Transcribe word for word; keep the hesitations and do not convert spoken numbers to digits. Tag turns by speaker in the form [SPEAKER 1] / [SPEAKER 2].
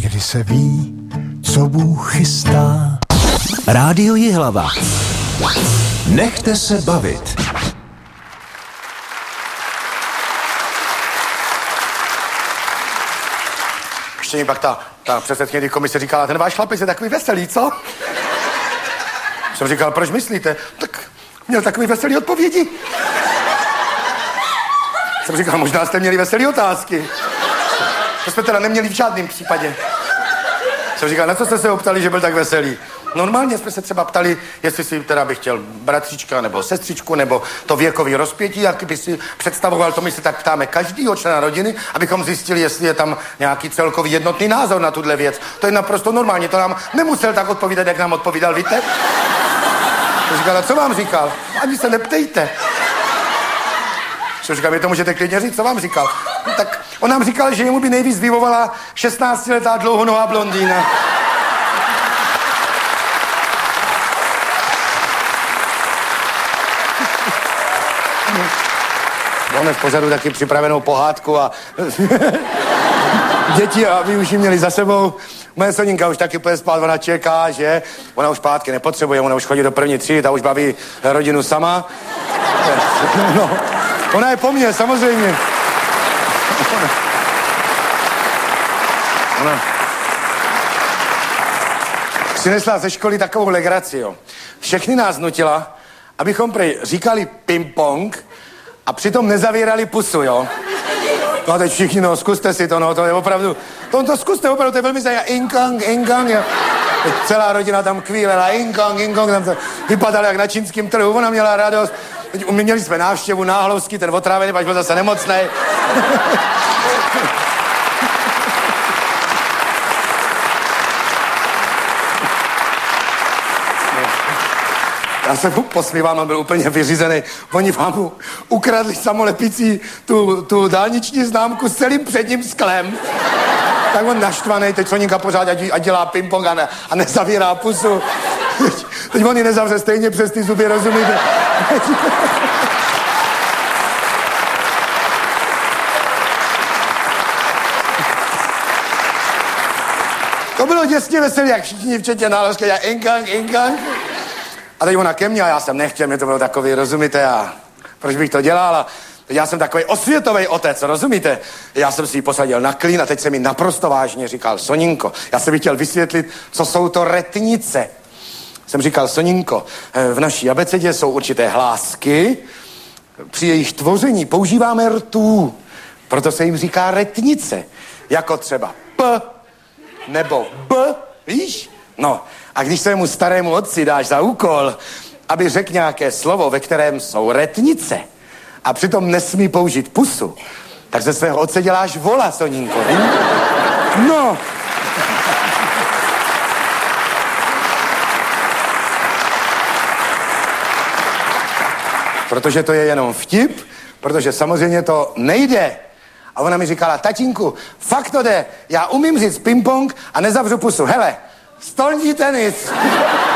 [SPEAKER 1] Někdy se ví, co Bůh chystá.
[SPEAKER 2] Rádio Jihlava. Nechte se bavit.
[SPEAKER 3] Ještě mi pak ta, ta předsedkyně komise říkala, ten váš chlapec je takový veselý, co? Jsem říkal, proč myslíte? Tak měl takový veselý odpovědi. Jsem říkal, možná jste měli veselý otázky. To jsme teda neměli v žádném případě. Jsem říkal, na co jste se optali, že byl tak veselý? Normálně jsme se třeba ptali, jestli si teda bych chtěl bratříčka nebo sestřičku, nebo to věkový rozpětí, jak by si představoval, to my se tak ptáme každýho člena rodiny, abychom zjistili, jestli je tam nějaký celkový jednotný názor na tuhle věc. To je naprosto normálně, to nám nemusel tak odpovídat, jak nám odpovídal, víte? Jsem říkal, a co vám říkal? Ani se neptejte. Jsem říkal, vy to můžete klidně říct, co vám říkal? No, tak on nám říkal, že jemu by nejvíc vyvovala šestnáctiletá dlouhonohá blondýna. Máme v pořadu taky připravenou pohádku a děti, aby už ji měli za sebou. Moje Soninka už taky půjde spát, ona čeká, že? Ona už pátky nepotřebuje, ona už chodí do první třídy, ta už baví rodinu sama. No, ona je po mně, samozřejmě. Ona, ona přinesla ze školy takovou legraci, jo. Všechny nás nutila, abychom prej říkali ping-pong a přitom nezavírali pusu, jo. No a teď všichni, no, zkuste si to, no, to je opravdu, to, to zkuste opravdu, to je velmi zajímavé, inkang, inkang, jo. Teď celá rodina tam kvílela, inkang, inkang, tam to vypadalo jak na čínském trhu, ona měla radost. Teď měli jsme návštěvu, Náhlovský, ten otrávený, až byl zase nemocnej. Já se mu posmívám, on byl úplně vyřízený. Oni vám ukradli samolepicí tu, tu dálniční známku s celým předním sklem. Tak on naštvaný, teď Soninka pořád ať dělá ping-pong a, ne, a nezavírá pusu. Teď, teď on ji nezavře stejně přes ty zuby, rozumíte? To bylo děsně veselé, jak všichni včetně Náhlovské, já inkang, inkang. A teď ona ke mně a já jsem nechtěl, mě to bylo takový, rozumíte, a proč bych to dělal? A já jsem takový osvětový otec, rozumíte? Já jsem si ji posadil na klín a teď jsem mi naprosto vážně říkal, Soninko, já jsem mi chtěl vysvětlit, co jsou to retnice. Jsem říkal, Soninko, v naší abecedě jsou určité hlásky, při jejich tvoření používáme rtů, proto se jim říká retnice, jako třeba P nebo B, víš? No, a když svému starému otci dáš za úkol, aby řekl nějaké slovo, ve kterém jsou retnice, a přitom nesmí použít pusu, tak ze svého otce děláš vola, Soninko, víš? No. Protože to je jenom vtip, protože samozřejmě to nejde. A ona mi říkala, tatínku, fakt to jde, já umím říct ping-pong a nezavřu pusu. Hele, stolní tenis.